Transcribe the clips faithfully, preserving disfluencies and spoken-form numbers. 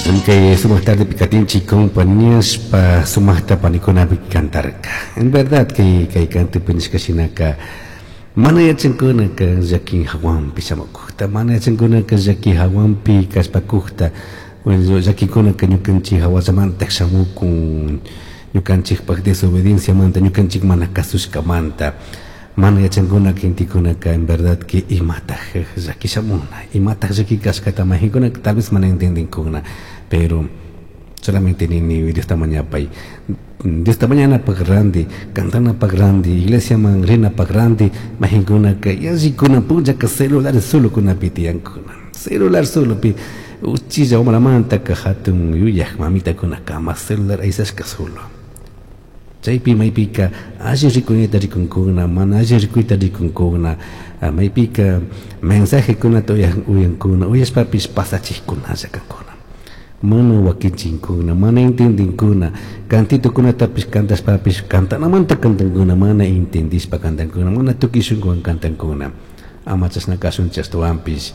Aunque somos tarde picatinchi compañías pa sumahta panikuna cantarka. En verdad que que cante peniscasinaka. Mana ya cengkuna ka zaki hawam pisamok. Ta mana ya cengkuna ka zaki hawam pi kaspakukta. Bueno, zaki kuna ka nyukanchi hawasaman taksamukun. Nyukanchi pak desobediencia manta nyukanchi mana kasus kamanta. Mana ya cengkuna kintikuna ka en verdad que imata zaki samuna. Imata zaki kaskata mahikuna tal vez mana entienden kuna. Pero solamente ni ni de esta mañana pay de esta mañana pa grande cantana pa grande iglesia mangrena pa grande majinguna que ya si kuna puja que celular solo kuna pitian kuna celular solo pi uchilla oma la manta que hatun yuya mamita kuna cama celular esas que solo chaypi mai pika aje rikunita rikunkuna mana aje rikuita rikunkuna mai pika mensaje kuna toya uyan kuna uyas papis pasachis kuna zakakuna mana wakincing kuna mana intending kuna cantito kuna tapis cantas papis canta na manta cantan kuna mana intendis pa cantan kuna mana tukisun kuan cantan kuna amachas na kasun chasto ampis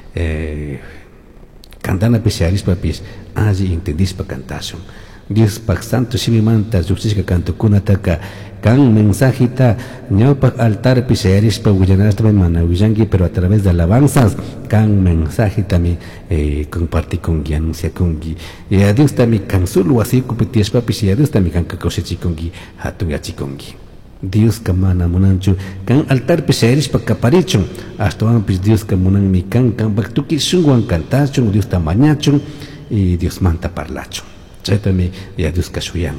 eh cantana pesiaris papis aji intendis pa cantasun Dios pak santo sibi manta sukses ka canto kuna taka kan mensajita ñao pak altar piseris pa huyanas también mana huyangi pero a través de alabanzas kan mensajita mi eh, comparti con gui anuncia con gui y a Dios también kan solo así competias papis y a Dios también kan kakosichi con gui hatun yachi con gui Dios kamana munanchu kan altar piseris pa kaparichun hasta ampis Dios kamunan mi kan kan bak tuki sunguan cantachun Dios tamañachun y Dios manta parlachun Chétame y a Dios kashuyan.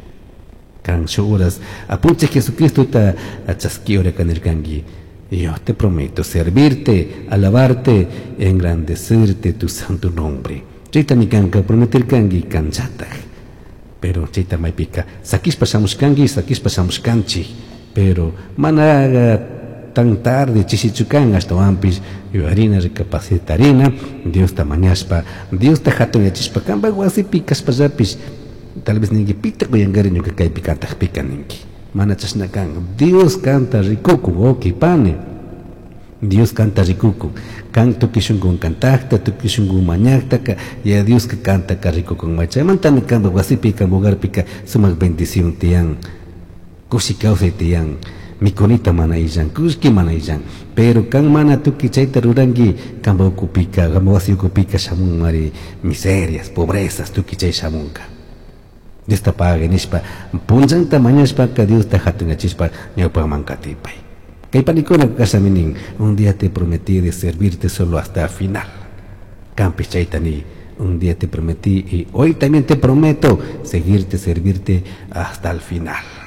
Can horas apunche Jesucristo ta a chasquiora canirgangi. Yo te prometo servirte, alabarte, engrandecerte tu santo nombre. Cheta mi canca prometer kangi canchata. Pero cheta mai pica. Sakis pasamos kangi, sakis pasamos canchi. Pero managa tan tarde chisichucan hasta ampis y harina recapacitarina Dios ta mañaspa Dios ta jato ya chispa camba guasi picas pasapis tal vez ningi pita goyangareño que cae picanta pica ningi mana chasnacan Dios canta ricucu oki pane Dios canta ricucu canto kishungun cantacta tu kishungun mañacta y a Dios que canta carico con macha mantame camba guasi pica bogar pica sumas bendición tian kusi causa tian mikonita mana izan, kuski mana izan, pero kan mana tu kichaita rurangi, kan ba okupika, kan ba wasi okupika shamun mari miserias, pobrezas tu kichay shamunka. Dios ta paga nispa, punzan tamaña ispa ka Dios ta hatun achispa, nyapa mankatipay. Kay panikona kasaminin, un día te prometí de servirte solo hasta el final. Kan pichaitani, un día te prometí y hoy también te prometo seguirte, servirte hasta el final.